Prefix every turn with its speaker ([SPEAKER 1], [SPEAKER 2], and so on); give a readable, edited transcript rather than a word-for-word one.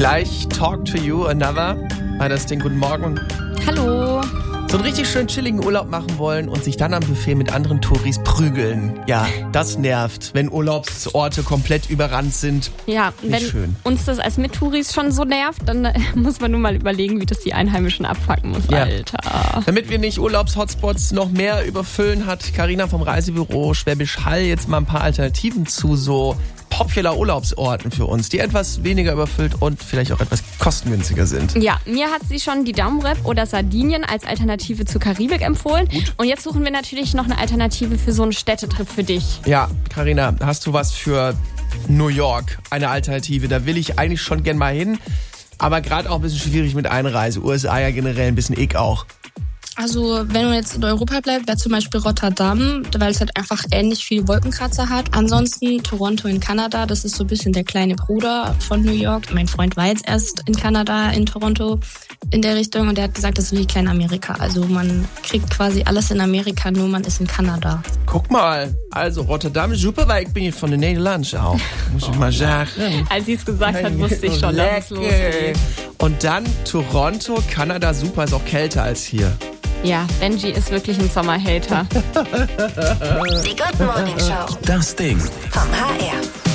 [SPEAKER 1] Gleich Talk to You, Another. Bei das Ding, guten Morgen.
[SPEAKER 2] Hallo.
[SPEAKER 1] So einen richtig schön chilligen Urlaub machen wollen und sich dann am Buffet mit anderen Touris prügeln. Ja, das nervt, wenn Urlaubsorte komplett überrannt sind.
[SPEAKER 2] Ja, wenn
[SPEAKER 1] schön.
[SPEAKER 2] Uns das als Mittouris schon so nervt, dann muss man nur mal überlegen, wie das die Einheimischen abpacken muss,
[SPEAKER 1] Ja.
[SPEAKER 2] Alter.
[SPEAKER 1] Damit wir nicht Urlaubshotspots noch mehr überfüllen, hat Carina vom Reisebüro Schwäbisch Hall jetzt mal ein paar Alternativen zu so popular Urlaubsorten für uns, die etwas weniger überfüllt und vielleicht auch etwas kostengünstiger sind.
[SPEAKER 2] Ja, mir hat sie schon die Daumrep oder Sardinien als Alternative zur Karibik empfohlen.
[SPEAKER 1] Gut.
[SPEAKER 2] Und jetzt suchen wir natürlich noch eine Alternative für so einen Städtetrip für dich.
[SPEAKER 1] Ja, Carina, hast du was für New York? Eine Alternative, da will ich eigentlich schon gern mal hin, aber gerade auch ein bisschen schwierig mit Einreise. USA ja generell ein bisschen auch.
[SPEAKER 3] Also wenn man jetzt in Europa bleibt, wäre zum Beispiel Rotterdam, weil es halt einfach ähnlich viele Wolkenkratzer hat. Ansonsten Toronto in Kanada, das ist so ein bisschen der kleine Bruder von New York. Mein Freund war jetzt erst in Kanada, in Toronto, in der Richtung. Und der hat gesagt, das ist wie Klein-Amerika. Also man kriegt quasi alles in Amerika, nur man ist in Kanada.
[SPEAKER 1] Guck mal, also Rotterdam ist super, weil ich bin hier von den Niederlanden auch. Muss ich mal sagen.
[SPEAKER 2] Als sie es gesagt hat, wusste ich schon, dass es losgeht.
[SPEAKER 1] Und dann Toronto, Kanada, super, ist auch kälter als hier.
[SPEAKER 2] Ja, Benji ist wirklich ein Sommerhater.
[SPEAKER 4] Die Good Morning Show.
[SPEAKER 5] Das Ding.
[SPEAKER 4] Vom HR.